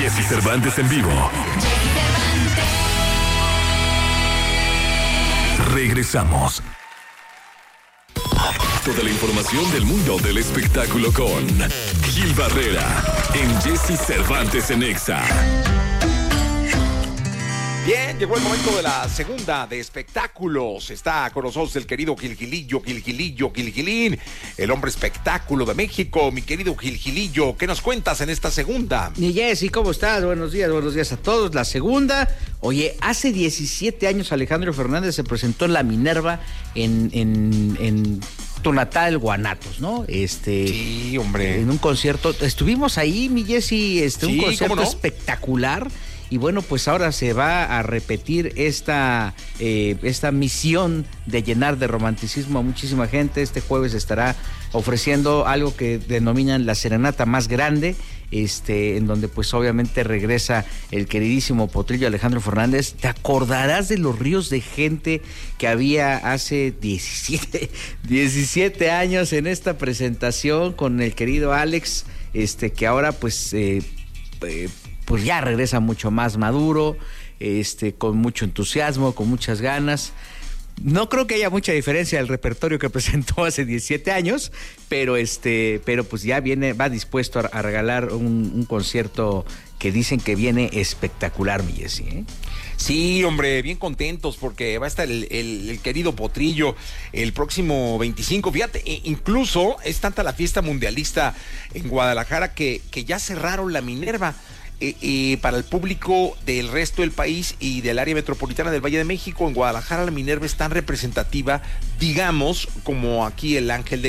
Jesse Cervantes en vivo. Regresamos. Toda la información del mundo del espectáculo con Gil Barrera en Jesse Cervantes en Exa. Bien, llegó el momento de la segunda de espectáculos. Está con nosotros el querido Gilgilín, el hombre espectáculo de México. Mi querido Gilgilillo, ¿qué nos cuentas en esta segunda? Y Jessy, ¿cómo estás? Buenos días a todos. La segunda, oye, hace 17 años Alejandro Fernández se presentó en la Minerva en tu natal Guanatos, ¿no? Sí, hombre. En un concierto. Estuvimos ahí, mi Jessy, un Sí, concierto ¿cómo no? espectacular. Y bueno, pues ahora se va a repetir esta misión de llenar de romanticismo a muchísima gente. Este jueves estará ofreciendo algo que denominan la serenata más grande, en donde pues obviamente regresa el queridísimo potrillo Alejandro Fernández. Te acordarás de los ríos de gente que había hace 17 años en esta presentación con el querido Alex, que ahora pues ya regresa mucho más maduro, con mucho entusiasmo, con muchas ganas. No creo que haya mucha diferencia del repertorio que presentó hace 17 años, pero pues ya va dispuesto a regalar un concierto que dicen que viene espectacular, mi Jessy, ¿eh? Sí, hombre, bien contentos porque va a estar el querido potrillo el próximo 25. Fíjate, incluso es tanta la fiesta mundialista en Guadalajara que ya cerraron la Minerva. Para el público del resto del país y del área metropolitana del Valle de México. En Guadalajara la Minerva es tan representativa, digamos, como aquí el Ángel del